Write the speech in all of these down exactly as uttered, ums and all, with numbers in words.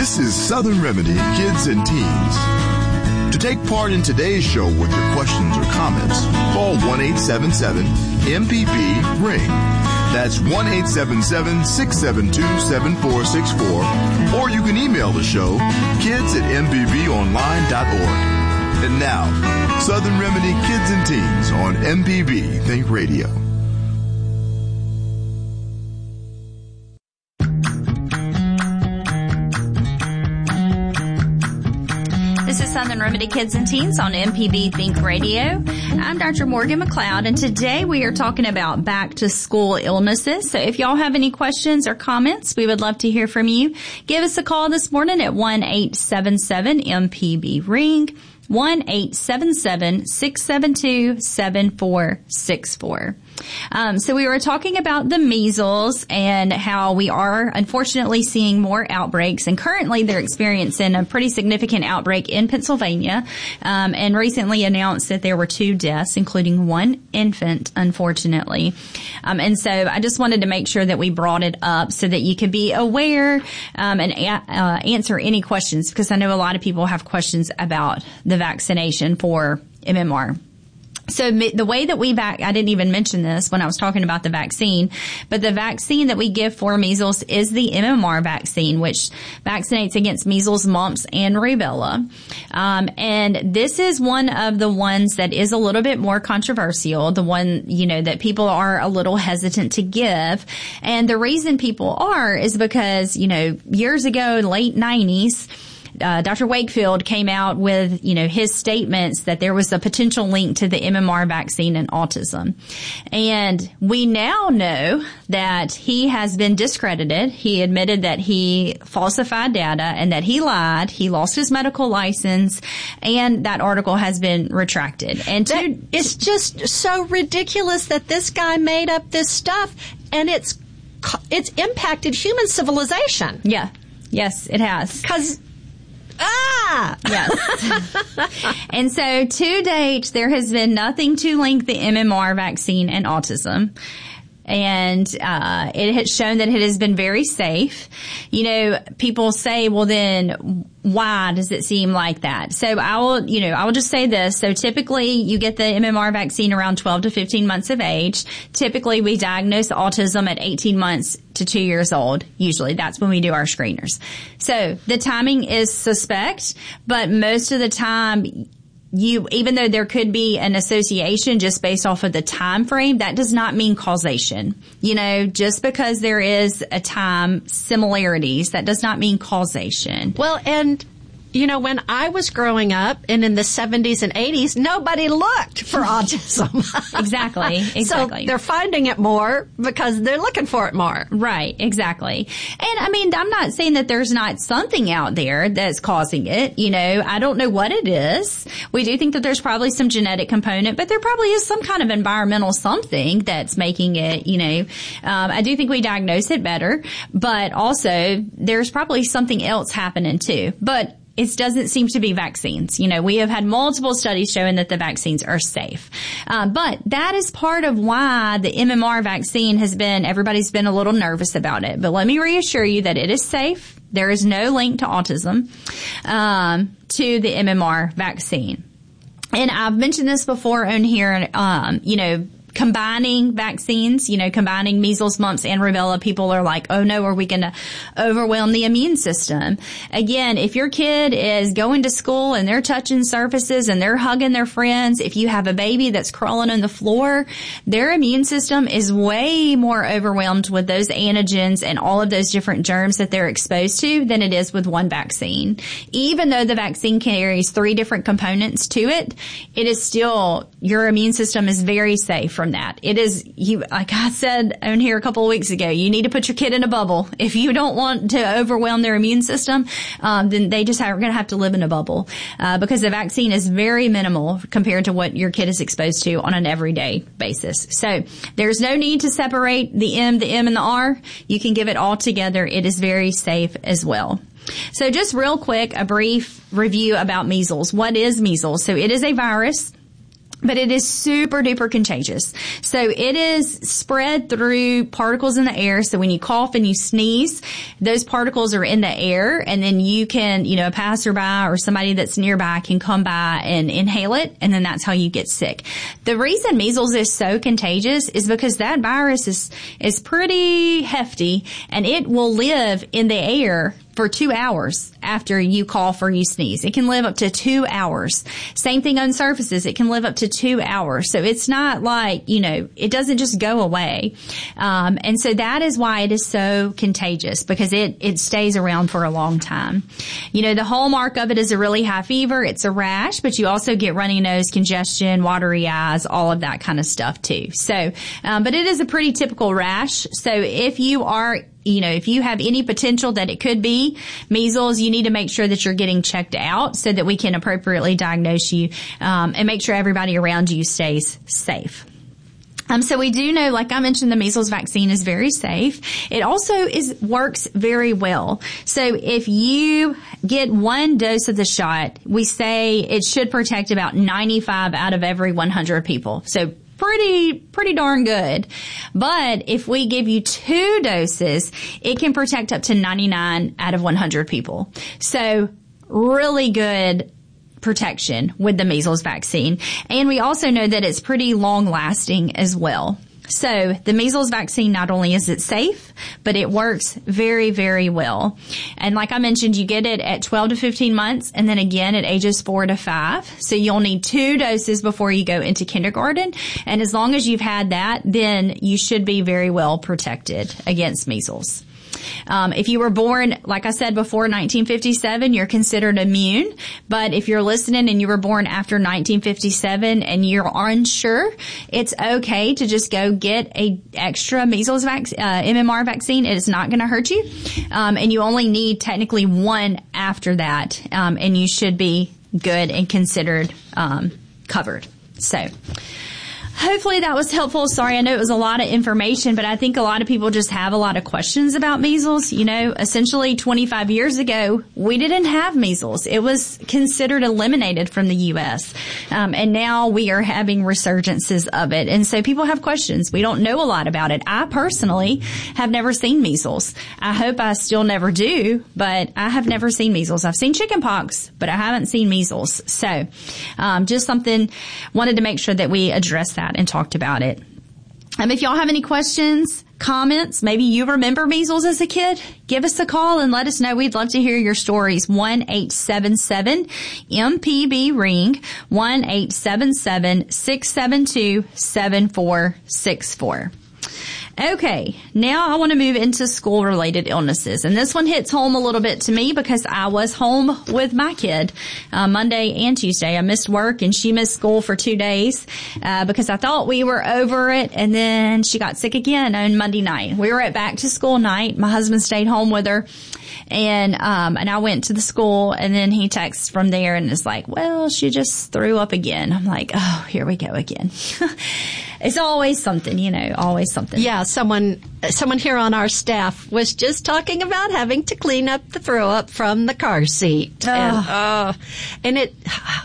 This is Southern Remedy Kids and Teens. To take part in today's show with your questions or comments, call one eight seven seven M P B ring. That's one eight seven seven, six seven two, seven four six four. Or you can email the show, kids at m p b online dot org. And now, Southern Remedy Kids and Teens on M P B Think Radio. This is Southern Remedy Kids and Teens on M P B Think Radio. I'm Doctor Morgan McLeod, and today we are talking about back to school illnesses. So if y'all have any questions or comments, we would love to hear from you. Give us a call this morning at one eight seven seven M P B ring, one eight seven seven, six seven two, seven four six four. Um, so we were talking about the measles and how we are unfortunately seeing more outbreaks, and currently they're experiencing a pretty significant outbreak in Pennsylvania, um, and recently announced that there were two deaths, including one infant, unfortunately. Um, and so I just wanted to make sure that we brought it up so that you could be aware um, and a- uh, answer any questions, because I know a lot of people have questions about the vaccination for M M R. So the way that we vac, I didn't even mention this when I was talking about the vaccine, but the vaccine that we give for measles is the M M R vaccine, which vaccinates against measles, mumps, and rubella. Um, and this is one of the ones that is a little bit more controversial, the one, you know, that people are a little hesitant to give. And the reason people are is because, you know, years ago, late nineties, Uh, Doctor Wakefield came out with, you know, his statements that there was a potential link to the M M R vaccine and autism. And we now know that he has been discredited. He admitted that he falsified data and that he lied. He lost his medical license, and that article has been retracted. And that, to, it's just so ridiculous that this guy made up this stuff, and it's it's impacted human civilization. Yeah. Yes, it has. Because Ah! Yes. And so to date, there has been nothing to link the M M R vaccine and autism. And uh it has shown that it has been very safe. You know, people say, well, then why does it seem like that? So I will, you know, I will just say this. So typically you get the M M R vaccine around twelve to fifteen months of age. Typically we diagnose autism at eighteen months to two years old. Usually that's when we do our screeners. So the timing is suspect, but most of the time, You, even though there could be an association just based off of the time frame, that does not mean causation. You know, just because there is a time similarities, that does not mean causation. Well, and you know, when I was growing up and in the seventies and eighties, nobody looked for autism. Exactly. Exactly. So they're finding it more because they're looking for it more. Right. Exactly. And I mean, I'm not saying that there's not something out there that's causing it. You know, I don't know what it is. We do think that there's probably some genetic component, but there probably is some kind of environmental something that's making it, you know, um, I do think we diagnose it better, but also there's probably something else happening too. But it doesn't seem to be vaccines. You know, we have had multiple studies showing that the vaccines are safe. Um, but that is part of why the M M R vaccine has been, everybody's been a little nervous about it. But let me reassure you that it is safe. There is no link to autism, um, to the M M R vaccine. And I've mentioned this before on here, um, you know, combining vaccines, you know, combining measles, mumps, and rubella, people are like, oh no, are we going to overwhelm the immune system? Again, if your kid is going to school and they're touching surfaces and they're hugging their friends, if you have a baby that's crawling on the floor, their immune system is way more overwhelmed with those antigens and all of those different germs that they're exposed to than it is with one vaccine. Even though the vaccine carries three different components to it, it is still, your immune system is very safe from that. It is, you, like I said on here a couple of weeks ago, you need to put your kid in a bubble. If you don't want to overwhelm their immune system, um, then they just are going to have to live in a bubble, uh, because the vaccine is very minimal compared to what your kid is exposed to on an everyday basis. So there's no need to separate the M, the M, and the R. You can give it all together. It is very safe as well. So just real quick, a brief review about measles. What is measles? So it is a virus but it is super duper contagious. So it is spread through particles in the air. So when you cough and you sneeze, those particles are in the air, and then you can, you know, a passerby or somebody that's nearby can come by and inhale it, and then that's how you get sick. The reason measles is so contagious is because that virus is, is pretty hefty, and it will live in the air for two hours after you cough or you sneeze. It can live up to two hours. Same thing on surfaces. It can live up to two hours. So it's not like, you know, it doesn't just go away. Um, and so that is why it is so contagious, because it, it stays around for a long time. You know, the hallmark of it is a really high fever. It's a rash, but you also get runny nose, congestion, watery eyes, all of that kind of stuff too. So, um, but it is a pretty typical rash. So if you are You know, if you have any potential that it could be measles, you need to make sure that you're getting checked out so that we can appropriately diagnose you, um, and make sure everybody around you stays safe. Um, so we do know, like I mentioned, the measles vaccine is very safe. It also is, works very well. So if you get one dose of the shot, we say it should protect about ninety-five out of every one hundred people. So pretty, pretty darn good. But if we give you two doses, it can protect up to ninety-nine out of one hundred people. So really good protection with the measles vaccine. And we also know that it's pretty long lasting as well. So the measles vaccine, not only is it safe, but it works very, very well. And like I mentioned, you get it at twelve to fifteen months, and then again at ages four to five. So you'll need two doses before you go into kindergarten. And as long as you've had that, then you should be very well protected against measles. Um, if you were born, like I said before, nineteen fifty-seven, you're considered immune. But if you're listening and you were born after nineteen fifty-seven and you're unsure, it's okay to just go get a extra measles vac- uh, M M R vaccine. It is not going to hurt you. Um, and you only need technically one after that. Um, and you should be good and considered um, covered. So hopefully that was helpful. Sorry, I know it was a lot of information, but I think a lot of people just have a lot of questions about measles. You know, essentially twenty-five years ago, we didn't have measles. It was considered eliminated from the U S Um, and now we are having resurgences of it. And so people have questions. We don't know a lot about it. I personally have never seen measles. I hope I still never do, but I have never seen measles. I've seen chickenpox, but I haven't seen measles. So, um, just something, wanted to make sure that we address that and talked about it. Um, if y'all have any questions, comments, maybe you remember measles as a kid, give us a call and let us know. We'd love to hear your stories. one eight seven seven M P B ring, one eight seven seven six seven two seven four six four. Okay, now I want to move into school-related illnesses. And this one hits home a little bit to me because I was home with my kid uh, Monday and Tuesday. I missed work and she missed school for two days uh, because I thought we were over it. And then she got sick again on Monday night. We were at back to school night. My husband stayed home with her. And, um, and I went to the school and then he texts from there and is like, well, she just threw up again. I'm like, oh, here we go again. It's always something, you know, always something. Yeah, someone, someone here on our staff was just talking about having to clean up the throw up from the car seat. Oh. And, uh, and it,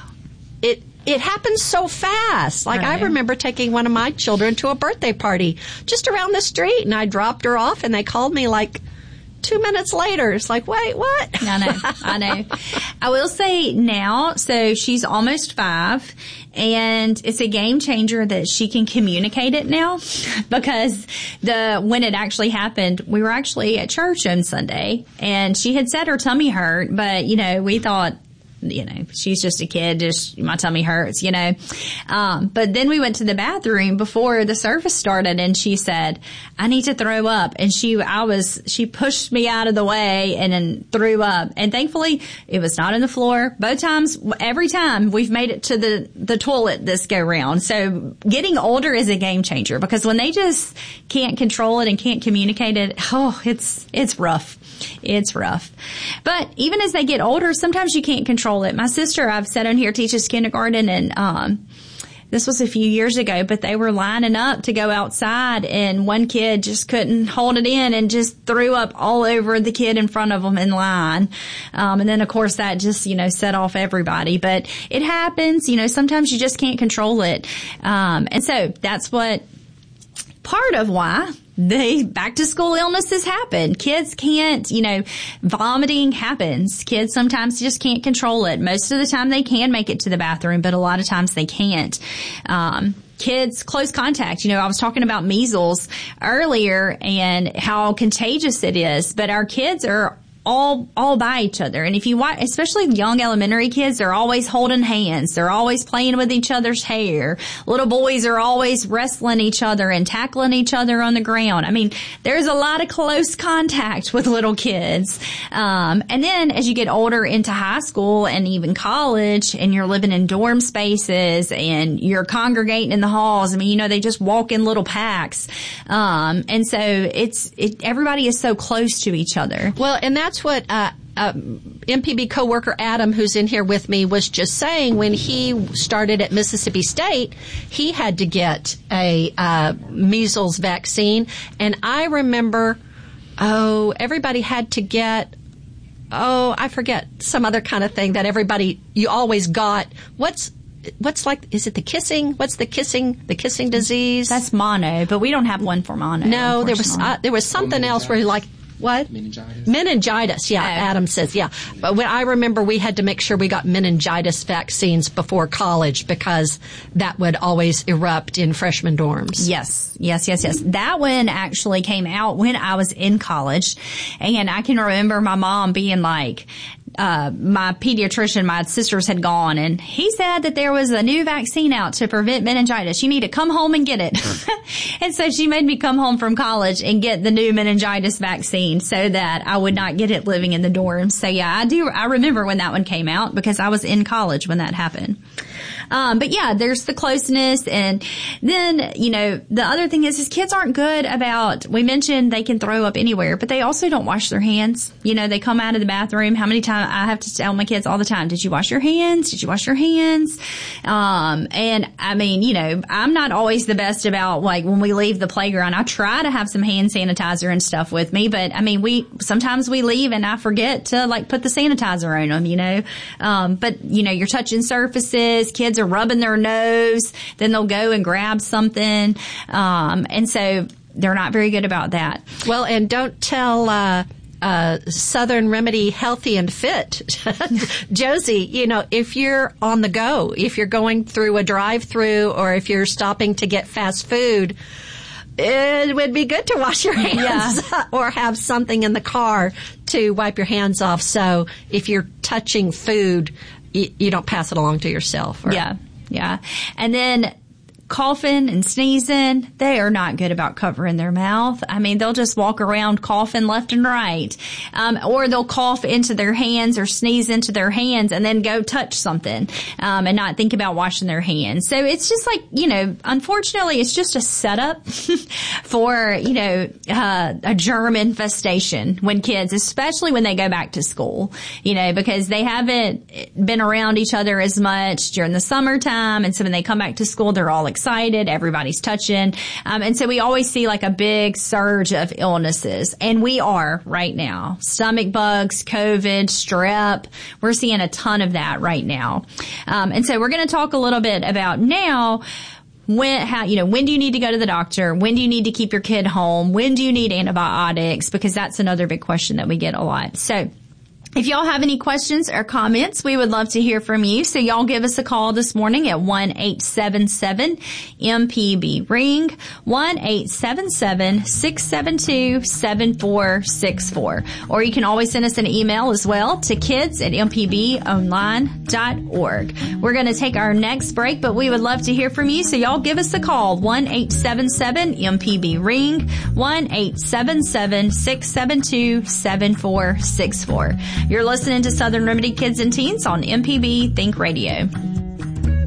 it, It happens so fast. Like, right. I remember taking one of my children to a birthday party just around the street, and I dropped her off, and they called me like two minutes later. It's like, wait, what? I know, I know. I will say now, so she's almost five, and it's a game changer that she can communicate it now, because the when it actually happened, we were actually at church on Sunday, and she had said her tummy hurt, but, you know, we thought, you know, she's just a kid, just my tummy hurts, you know. Um, but then we went to the bathroom before the service started and she said, I need to throw up. And she, I was, she pushed me out of the way and then threw up. And thankfully it was not on the floor. Both times, every time we've made it to the, the toilet this go round. So getting older is a game changer, because when they just can't control it and can't communicate it, oh, it's, it's rough. It's rough. But even as they get older, sometimes you can't control it. My sister, I've said on here, teaches kindergarten, and um this was a few years ago, but they were lining up to go outside, and one kid just couldn't hold it in and just threw up all over the kid in front of them in line. Um, and then of course that just, you know, set off everybody, but it happens, you know, sometimes you just can't control it. Um, and so that's what part of why the back to school illnesses happen. Kids can't, you know, vomiting happens. Kids sometimes just can't control it. Most of the time they can make it to the bathroom, but a lot of times they can't. Um, Kids, close contact. You know, I was talking about measles earlier and how contagious it is, but our kids are all, all by each other. And if you watch, especially young elementary kids, they're always holding hands. They're always playing with each other's hair. Little boys are always wrestling each other and tackling each other on the ground. I mean, there's a lot of close contact with little kids. Um, and then as you get older into high school and even college, and you're living in dorm spaces and you're congregating in the halls, I mean, you know, they just walk in little packs. Um, and so it's, it, everybody is so close to each other. Well, and that's what uh, uh, M P B coworker Adam, who's in here with me, was just saying. When he started at Mississippi State, he had to get a uh, measles vaccine, and I remember, oh, everybody had to get, oh, I forget, some other kind of thing that everybody, you always got. What's What's like, is it the kissing? What's the kissing, the kissing disease? That's mono, but we don't have one for mono. No, there was, uh, there was something else where like, what? Meningitis. Meningitis, yeah, oh. Adam says, yeah. But when I remember we had to make sure we got meningitis vaccines before college because that would always erupt in freshman dorms. Yes, yes, yes, yes. That one actually came out when I was in college. And I can remember my mom being like, Uh, my pediatrician, my sisters had gone, and he said that there was a new vaccine out to prevent meningitis. You need to come home and get it. And so she made me come home from college and get the new meningitis vaccine so that I would not get it living in the dorms. So yeah, I do, I remember when that one came out because I was in college when that happened. Um, but yeah, there's the closeness. And then, you know, the other thing is, is kids aren't good about, we mentioned they can throw up anywhere, but they also don't wash their hands. You know, they come out of the bathroom. How many times I have to tell my kids all the time, did you wash your hands? Did you wash your hands? Um, and I mean, you know, I'm not always the best about like when we leave the playground, I try to have some hand sanitizer and stuff with me, but I mean, we, sometimes we leave and I forget to like put the sanitizer on them, you know, um, but you know, you're touching surfaces, kids are rubbing their nose, then they'll go and grab something. Um, and so they're not very good about that. Well, and don't tell, uh, uh, Southern Remedy Healthy and Fit, Josie, you know, if you're on the go, if you're going through a drive-through or if you're stopping to get fast food, it would be good to wash your hands yeah. or have something in the car to wipe your hands off. So if you're touching food, you, you don't pass it along to yourself. Or, yeah, yeah. And then coughing and sneezing, they are not good about covering their mouth. I mean, they'll just walk around coughing left and right. Um, or they'll cough into their hands or sneeze into their hands and then go touch something, um, and not think about washing their hands. So it's just like, you know, unfortunately, it's just a setup for, you know, uh, a germ infestation when kids, especially when they go back to school, you know, because they haven't been around each other as much during the summertime. And so when they come back to school, they're all excited, everybody's touching. Um, and so we always see like a big surge of illnesses. And we are right now. Stomach bugs, COVID, strep. We're seeing a ton of that right now. Um, and so we're going to talk a little bit about now when, how, you know, when do you need to go to the doctor? When do you need to keep your kid home? When do you need antibiotics? Because that's another big question that we get a lot. So if y'all have any questions or comments, we would love to hear from you. So y'all give us a call this morning at one eight seven seven M P B ring, one eight seven seven six seven two seven four six four. Or you can always send us an email as well to kids at m p b online dot org. We're going to take our next break, but we would love to hear from you. So y'all give us a call, one eight seven seven M P B ring, one eight seven seven six seven two seven four six four. You're listening to Southern Remedy Kids and Teens on M P B Think Radio.